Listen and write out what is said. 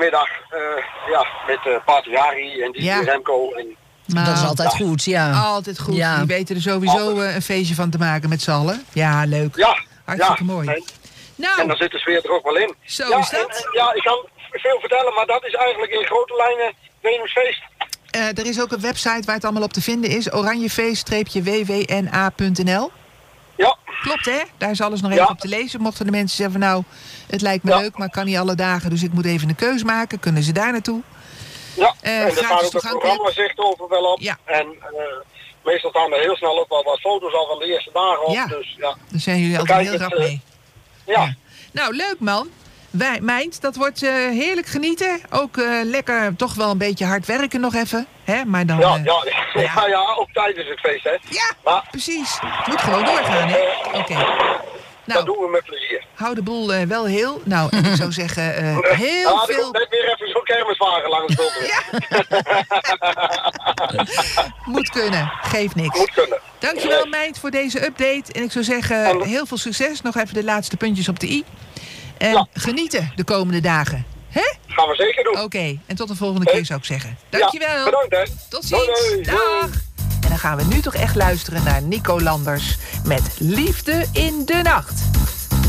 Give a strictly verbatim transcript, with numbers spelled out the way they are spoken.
vanmiddag uh, ja, met uh, Pater Harry en die Ja. Remco. En, Nou, dat is altijd ja. goed, ja. Altijd goed. Ja. Die weten er sowieso uh, een feestje van te maken met z'n allen. Ja, leuk. ja, Hartstikke ja. mooi. En, Nou, en dan zit de sfeer er ook wel in. zo ja, is dat. En, en, ja, ik kan veel vertellen, maar dat is eigenlijk in grote lijnen Venusfeest. Uh, er is ook een website waar het allemaal op te vinden is. oranjefeest w w n a punt n l. Ja. Klopt, hè? Daar is alles nog even Ja. op te lezen. Mochten de mensen zeggen van nou, het lijkt me Ja. leuk, maar ik kan niet alle dagen, dus ik moet even een keus maken. Kunnen ze daar naartoe? Ja, Uh, en er staat gratis ook het toegankelijk. programma zicht over wel op. Ja. En uh, meestal staan er heel snel ook wel wat foto's al van de eerste dagen op. Ja. Dus ja, Daar zijn jullie Dan altijd kijk heel het, rap uh, mee. ja. Ja. Nou, leuk man. Wij, Meint, dat wordt uh, heerlijk genieten. Ook uh, lekker, toch wel een beetje hard werken nog even. Hè? Maar dan, Ja, uh, ja, ja, ja. ja, ja, ook tijdens het feest, hè. ja, Maar precies. Het moet gewoon doorgaan, hè? Oké. Okay. dat Nou, doen we met plezier. hou de boel uh, wel heel. Nou, en ik zou zeggen, uh, heel Ja, er veel... komt net weer even zo'n kermiswagen langs de bulten. Ja. Moet kunnen, geeft niks. Moet kunnen. Dankjewel, Meint, voor deze update. En ik zou zeggen, heel veel succes. Nog even de laatste puntjes op de i. En Ja. genieten de komende dagen. Hè? Gaan we zeker doen. Oké, okay. En tot de volgende keer zou ik zeggen. Dankjewel. Ja, bedankt, hè. Tot ziens. Doei, doei. Dag. En dan gaan we nu toch echt luisteren naar Nico Landers met Liefde in de Nacht.